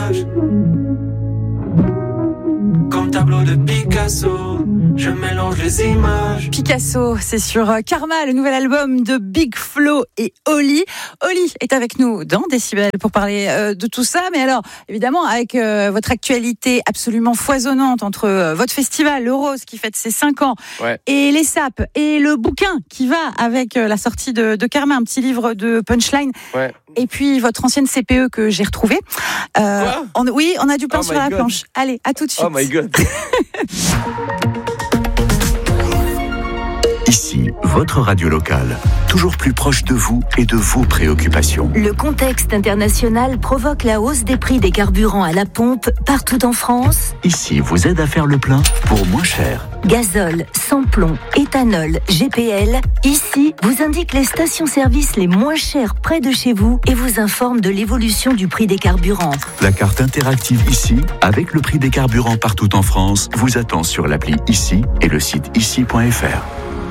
visage. Comme tableau de Picasso, je mélange les images. Picasso, c'est sur Karma, le nouvel album de Big Flo et Oli. Oli est avec nous dans Décibel pour parler de tout ça. Mais alors, évidemment, avec votre actualité absolument foisonnante entre votre festival, le Rose, qui fête ses 5 ans, et les sapes, et le bouquin qui va avec la sortie de Karma, un petit livre de punchline. Ouais. Et puis votre ancienne CPE que j'ai retrouvée. On a du pain sur la planche. Allez, à tout de suite. Oh my God. Ici, votre radio locale, toujours plus proche de vous et de vos préoccupations. Le contexte international provoque la hausse des prix des carburants à la pompe partout en France. Ici, vous aide à faire le plein pour moins cher. Gazole, sans-plomb, éthanol, GPL. Ici, vous indique les stations-service les moins chères près de chez vous et vous informe de l'évolution du prix des carburants. La carte interactive Ici, avec le prix des carburants partout en France, vous attend sur l'appli Ici et le site ici.fr.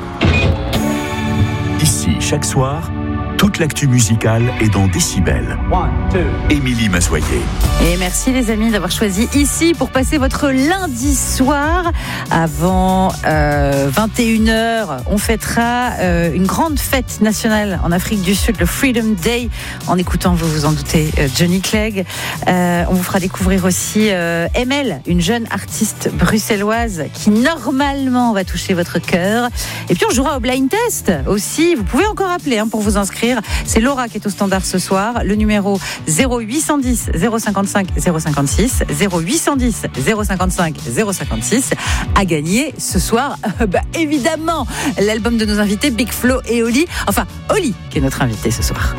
Ici, chaque soir, toute l'actu musicale est dans Décibel. Émilie Massoyer. Et merci les amis d'avoir choisi Ici pour passer votre lundi soir. Avant 21h, on fêtera une grande fête nationale en Afrique du Sud, le Freedom Day, en écoutant, vous vous en doutez, Johnny Clegg. On vous fera découvrir aussi ML, une jeune artiste bruxelloise qui normalement va toucher votre cœur. Et puis on jouera au blind test aussi. Vous pouvez encore appeler pour vous inscrire. C'est Laura qui est au standard ce soir. Le numéro 0810 055 056 0810 055 056 à gagner ce soir. Évidemment, l'album de nos invités Big Flo et Oli. Enfin, Oli qui est notre invité ce soir.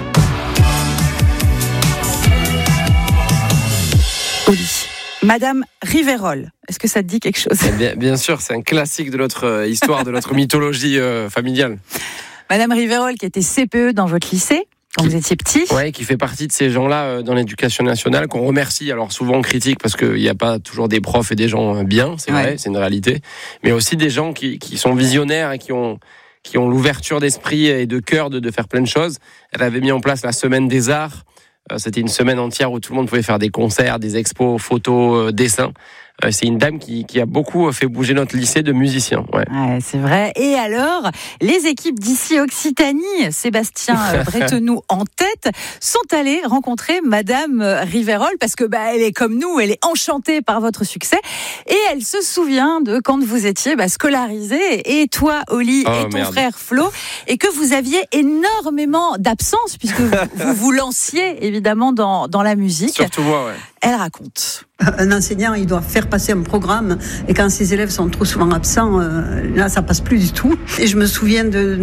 Oli. Madame Riverol, est-ce que ça te dit quelque chose ? Bien sûr, c'est un classique de notre histoire, de notre mythologie familiale. Madame Riverol, qui était CPE dans votre lycée, quand vous étiez petit. Oui, qui fait partie de ces gens-là dans l'éducation nationale, qu'on remercie. Alors souvent on critique parce qu'il n'y a pas toujours des profs et des gens bien, c'est vrai, c'est une réalité. Mais aussi des gens qui sont visionnaires et qui ont l'ouverture d'esprit et de cœur de faire plein de choses. Elle avait mis en place la semaine des arts. C'était une semaine entière où tout le monde pouvait faire des concerts, des expos, photos, dessins. C'est une dame qui a beaucoup fait bouger notre lycée de musiciens. Ouais, c'est vrai. Et alors, les équipes d'ici Occitanie, Sébastien Bretenoux en tête, sont allées rencontrer Madame Riverol parce que elle est comme nous, elle est enchantée par votre succès et elle se souvient de quand vous étiez scolarisé, et toi, Oli, et ton frère Flo, et que vous aviez énormément d'absence puisque vous vous lanciez évidemment dans la musique. Surtout moi, ouais. Elle raconte. Un enseignant, il doit faire passer un programme, et quand ses élèves sont trop souvent absents, là, ça passe plus du tout. Et je me souviens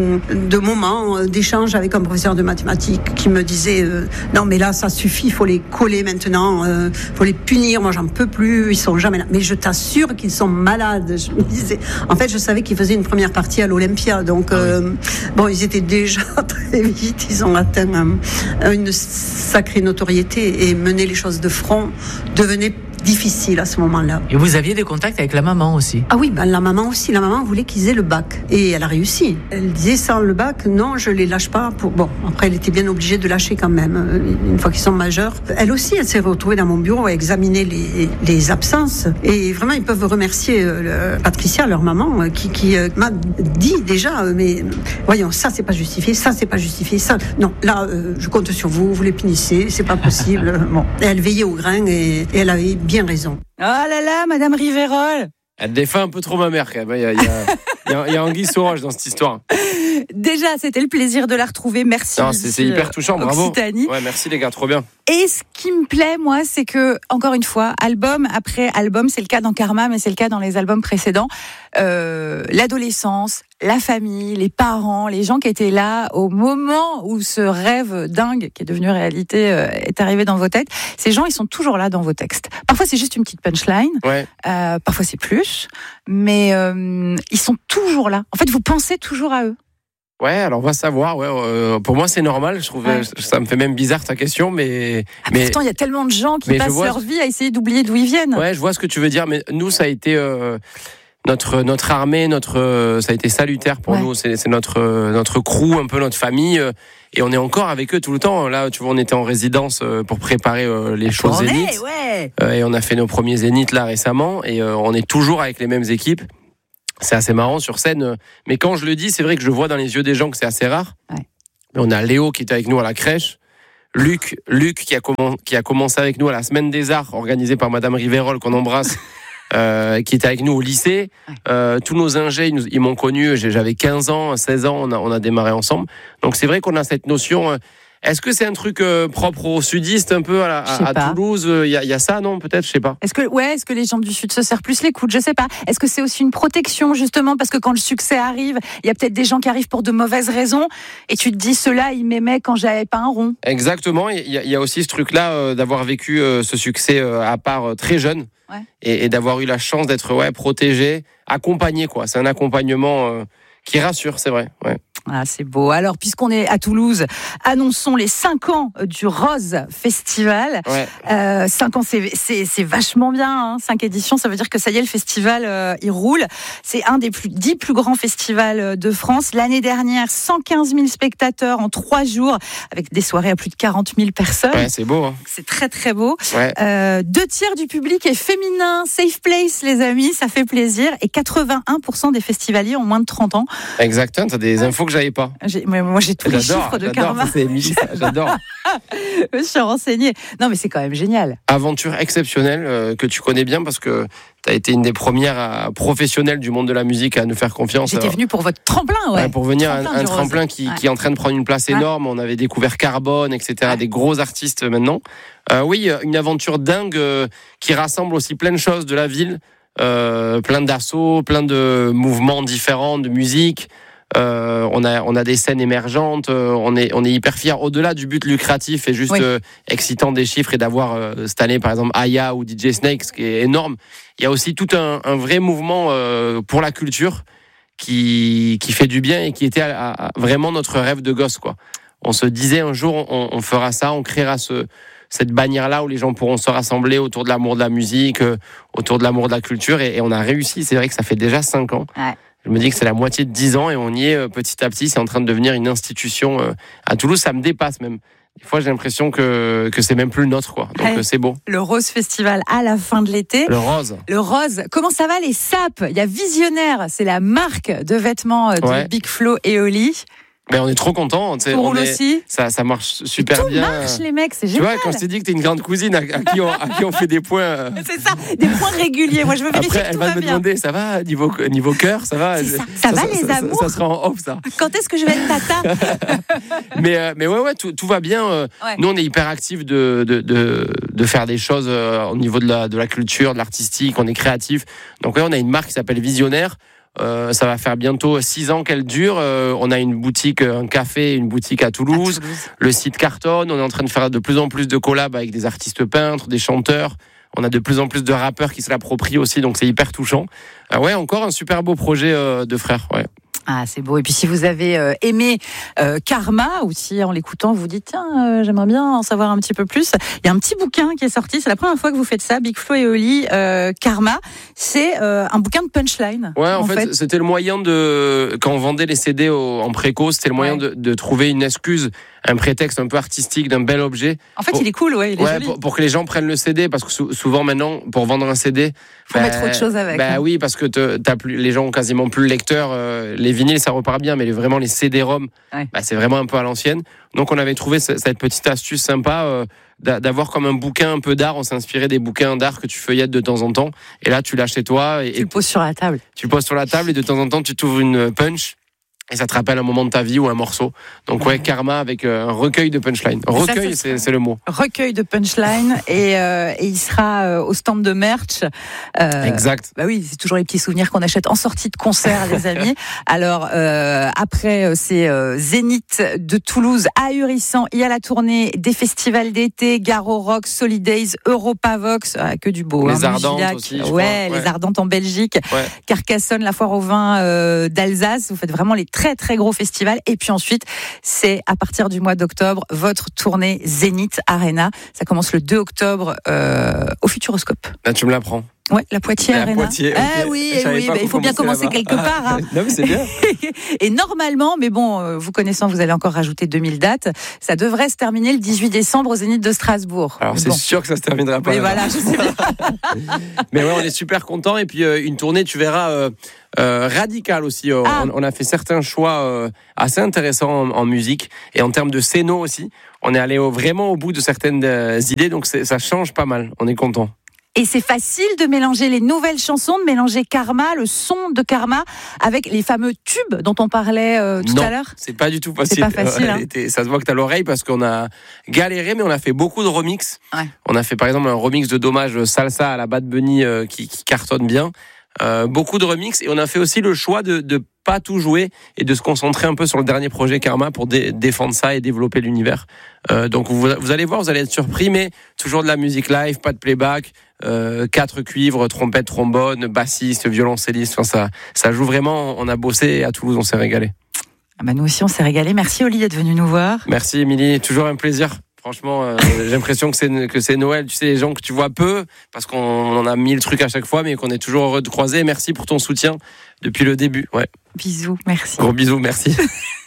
de moments d'échanges avec un professeur de mathématiques qui me disait non, mais là, ça suffit, il faut les coller maintenant, faut les punir. Moi, j'en peux plus, ils sont jamais là. Mais je t'assure qu'ils sont malades. Je me disais, en fait, je savais qu'ils faisaient une première partie à l'Olympia, donc ils étaient déjà très vite, ils ont atteint une sacrée notoriété, et mener les choses de front devenait difficile à ce moment-là. Et vous aviez des contacts avec la maman aussi ? Ah oui, la maman aussi. La maman voulait qu'ils aient le bac. Et elle a réussi. Elle disait, sans le bac, non, je les lâche pas. Après, elle était bien obligée de lâcher quand même, une fois qu'ils sont majeurs. Elle aussi, elle s'est retrouvée dans mon bureau à examiner les absences. Et vraiment, ils peuvent remercier Patricia, leur maman, qui m'a dit déjà, mais voyons, ça, c'est pas justifié, ça, c'est pas justifié, ça. Non, là, je compte sur vous, vous les punissez, c'est pas possible. Et elle veillait au grain, et elle avait bien raison. Oh là là, Madame Riverol. Elle défend un peu trop ma mère, quand même. Il y a Anguille sous roche dans cette histoire. Déjà, c'était le plaisir de la retrouver. Merci. Non, c'est hyper touchant, bravo. Occitanie. Ouais, merci les gars, trop bien. Et ce qui me plaît, moi, c'est que, encore une fois, album après album, c'est le cas dans Karma, mais c'est le cas dans les albums précédents, l'adolescence, la famille, les parents, les gens qui étaient là au moment où ce rêve dingue qui est devenu réalité est arrivé dans vos têtes, ces gens, ils sont toujours là dans vos textes. Parfois, c'est juste une petite punchline, parfois c'est plus, mais ils sont toujours là. En fait, vous pensez toujours à eux. Ouais, alors on va savoir. Pour moi, c'est normal. Je trouve, ça me fait même bizarre ta question, mais pourtant, il y a tellement de gens qui passent leur vie à essayer d'oublier d'où ils viennent. Ouais, je vois ce que tu veux dire, mais nous, ça a été. notre armée, ça a été salutaire pour nous. C'est notre crew, un peu notre famille. Et on est encore avec eux tout le temps. Là, tu vois, on était en résidence pour préparer les shows Zénith. Et on a fait nos premiers Zénith là récemment. Et on est toujours avec les mêmes équipes. C'est assez marrant sur scène. Mais quand je le dis, c'est vrai que je vois dans les yeux des gens que c'est assez rare. Ouais. Mais on a Léo qui est avec nous à la crèche. Luc qui a commencé avec nous à la Semaine des Arts, organisée par Madame Rivérol, qu'on embrasse. Qui était avec nous au lycée. Tous nos ingés, ils m'ont connu, j'avais 15 ans, 16 ans, on a démarré ensemble. Donc c'est vrai qu'on a cette notion. Est-ce que c'est un truc propre aux sudistes, un peu à Toulouse? Il y a ça, non? Peut-être, je sais pas. Est-ce que les gens du Sud se serrent plus les coudes? Je sais pas. Est-ce que c'est aussi une protection, justement, parce que quand le succès arrive, il y a peut-être des gens qui arrivent pour de mauvaises raisons, et tu te dis, ceux-là, ils m'aimaient quand j'avais pas un rond. Exactement. Il y a aussi ce truc-là d'avoir vécu ce succès à part très jeune. Ouais. Et d'avoir eu la chance d'être protégé, accompagné, quoi. C'est un accompagnement qui rassure, c'est vrai. Ouais. Ah, c'est beau. Alors, puisqu'on est à Toulouse, annonçons les 5 ans du Rose Festival. Ouais. 5 ans, c'est vachement bien. Hein. 5 éditions, ça veut dire que ça y est, le festival, il roule. C'est un des 10 plus grands festivals de France. L'année dernière, 115 000 spectateurs en 3 jours, avec des soirées à plus de 40 000 personnes. Ouais, c'est beau. Hein. C'est très, très beau. Ouais. 2/3 du public est féminin. Safe place, les amis, ça fait plaisir. Et 81% des festivaliers ont moins de 30 ans. Exactement, t'as des infos que j'avais pas. Moi, j'ai tous les chiffres de Karma. C'est Émilie, j'adore. Je suis renseignée. Non, mais c'est quand même génial. Aventure exceptionnelle que tu connais bien parce que tu as été une des premières professionnelles du monde de la musique à nous faire confiance. J'étais venue pour votre tremplin, pour venir un tremplin qui est en train de prendre une place énorme. On avait découvert Carbone, etc. Des gros artistes maintenant. Oui, une aventure dingue qui rassemble aussi plein de choses de la ville, plein d'assauts, plein de mouvements différents, de musique. On a des scènes émergentes, on est hyper fiers au-delà du but lucratif et juste excitant des chiffres et d'avoir cette année par exemple Aya ou DJ Snake, ce qui est énorme. Il y a aussi tout un vrai mouvement pour la culture qui fait du bien et qui était vraiment notre rêve de gosse, quoi. On se disait un jour on fera ça, on créera cette bannière-là où les gens pourront se rassembler autour de l'amour de la musique, autour de l'amour de la culture, et on a réussi. C'est vrai que ça fait déjà 5 ans. Ouais. Je me dis que c'est la moitié de 10 ans et on y est petit à petit. C'est en train de devenir une institution à Toulouse. Ça me dépasse même. Des fois, j'ai l'impression que c'est même plus le nôtre, quoi. Donc, c'est beau. Le Rose Festival à la fin de l'été. Le Rose. Comment ça va, les sapes? Il y a Visionnaire. C'est la marque de vêtements de Big Flo et Oli. Mais on est trop contents. Tout roule aussi. Ça marche super bien. Tout marche, les mecs, c'est génial. Tu vois, quand je t'ai dit que t'es une grande cousine à qui on fait des points. C'est ça, des points réguliers. Moi, je veux vérifier que tout va bien. Après, elle va me demander, ça va, niveau cœur, ça va? Ça va, les amours? Ça sera en off, ça. Quand est-ce que je vais être tata? mais ouais, tout va bien. Nous, on est hyper actifs de faire des choses au niveau de la culture, de l'artistique. On est créatifs. Donc, on a une marque qui s'appelle Visionnaire. Ça va faire bientôt 6 ans qu'elle dure. On a une boutique, un café, une boutique à Toulouse. Le site cartonne. On est en train de faire de plus en plus de collabs avec des artistes peintres, des chanteurs. On a de plus en plus de rappeurs qui se l'approprient aussi, donc c'est hyper touchant. Encore un super beau projet de frères. Ouais. Ah, c'est beau. Et puis si vous avez aimé Karma, ou si en l'écoutant vous dites tiens, j'aimerais bien en savoir un petit peu plus, il y a un petit bouquin qui est sorti, c'est la première fois que vous faites ça, Big Flo et Oli, Karma, c'est un bouquin de punchline. Ouais, en fait, c'était le moyen quand on vendait les CD en préco, c'était le moyen de trouver une excuse, un prétexte un peu artistique d'un bel objet. En fait, il est cool, il est joli. Pour que les gens prennent le CD, parce que souvent maintenant, pour vendre un CD, faut mettre autre chose avec. Oui, parce que les gens ont quasiment plus le lecteur. Les vinyles, ça repart bien, mais vraiment les CD-ROM, c'est vraiment un peu à l'ancienne. Donc on avait trouvé cette petite astuce sympa d'avoir comme un bouquin un peu d'art. On s'inspirait des bouquins d'art que tu feuillettes de temps en temps. Et là, tu l'as chez toi. Et tu le poses sur la table. Tu le poses sur la table et de temps en temps, tu t'ouvres une punch. Et ça te rappelle un moment de ta vie ou un morceau. Donc Karma avec un recueil de punchline. Recueil, c'est le mot. Recueil de punchline et il sera au stand de merch. Exact. Bah oui, c'est toujours les petits souvenirs qu'on achète en sortie de concert, les amis. Alors après, c'est Zénith de Toulouse, ahurissant. Il y a la tournée des festivals d'été, Garo Rock, Solidays, Europavox, que du beau. Les Ardentes aussi. Les Ardentes en Belgique, Carcassonne, la foire au vin d'Alsace. Vous faites vraiment les très très gros festivals. Et puis ensuite, c'est à partir du mois d'octobre, votre tournée Zénith Arena. Ça commence le 2 octobre au Futuroscope. Là, tu me l'apprends. Ouais, la Poitiers Arena. Poitiers, okay. Oui, il faut bien commencer quelque part. Hein. Non, mais c'est bien. Et normalement, mais bon, vous connaissant, vous allez encore rajouter 2000 dates, ça devrait se terminer le 18 décembre au Zénith de Strasbourg. Alors c'est sûr que ça se terminera pas. Mais voilà, je sais. Mais ouais, on est super contents. Et puis une tournée, tu verras, radicale aussi. On a fait certains choix assez intéressants en musique et en termes de scéno aussi. On est allé vraiment au bout de certaines idées, donc ça change pas mal. On est contents. Et c'est facile de mélanger les nouvelles chansons, de mélanger Karma, le son de Karma, avec les fameux tubes dont on parlait tout à l'heure. Non, c'est pas du tout facile. C'est pas facile. Hein. Ça se voit que t'as l'oreille parce qu'on a galéré, mais on a fait beaucoup de remix. Ouais. On a fait par exemple un remix de Dommage Salsa à la Bad Bunny qui cartonne bien. Beaucoup de remix et on a fait aussi le choix de pas tout jouer et de se concentrer un peu sur le dernier projet Karma pour défendre ça et développer l'univers. Donc vous allez voir, vous allez être surpris, mais toujours de la musique live, pas de playback, 4 cuivres, trompette, trombone, bassiste, violoncelliste. Enfin, ça joue vraiment. On a bossé et à Toulouse, on s'est régalé. Nous aussi, on s'est régalé. Merci Oli d'être venu nous voir. Merci Émilie, toujours un plaisir. Franchement, j'ai l'impression que c'est Noël. Tu sais, les gens que tu vois peu, parce qu'on en a 1000 trucs à chaque fois, mais qu'on est toujours heureux de croiser. Merci pour ton soutien depuis le début. Ouais. Bisous, merci. Gros bisous, merci.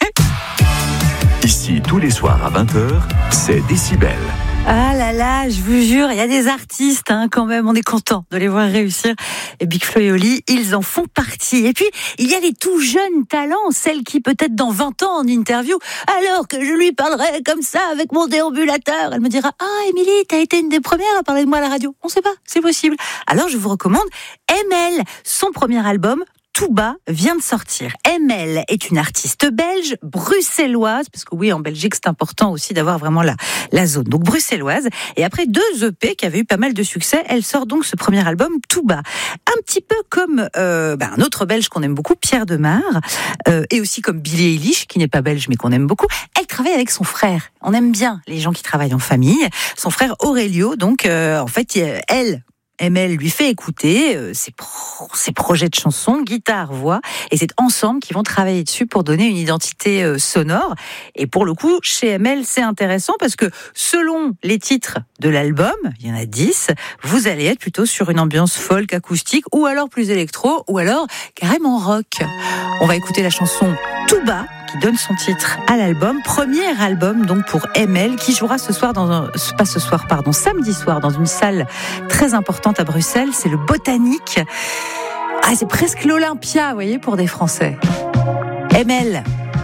Ici, tous les soirs à 20h, c'est Décibel. Ah là là, je vous jure, il y a des artistes quand même, on est content de les voir réussir. Et Big Flo et Oli, ils en font partie. Et puis, il y a les tout jeunes talents, celles qui peut-être dans 20 ans en interview, alors que je lui parlerai comme ça avec mon déambulateur, elle me dira « Ah Émilie, t'as été une des premières à parler de moi à la radio. » On sait pas, c'est possible. Alors je vous recommande ML, son premier album, Tout bas vient de sortir. ML est une artiste belge, bruxelloise, parce que oui, en Belgique, c'est important aussi d'avoir vraiment la zone. Donc bruxelloise. Et après 2 EP qui avaient eu pas mal de succès, elle sort donc ce premier album, Tout bas. Un petit peu comme un autre belge qu'on aime beaucoup, Pierre Demar, et aussi comme Billie Eilish, qui n'est pas belge mais qu'on aime beaucoup. Elle travaille avec son frère. On aime bien les gens qui travaillent en famille. Son frère Aurelio, donc en fait, ML lui fait écouter ses projets de chansons, guitare, voix, et c'est ensemble qu'ils vont travailler dessus pour donner une identité sonore. Et pour le coup, chez ML, c'est intéressant parce que selon les titres de l'album, il y en a 10, vous allez être plutôt sur une ambiance folk, acoustique, ou alors plus électro, ou alors carrément rock. On va écouter la chanson Tout bas, qui donne son titre à l'album. Premier album donc pour ML, qui jouera samedi soir dans une salle très importante à Bruxelles, c'est le Botanique. Ah, c'est presque l'Olympia, vous voyez, pour des Français. ML,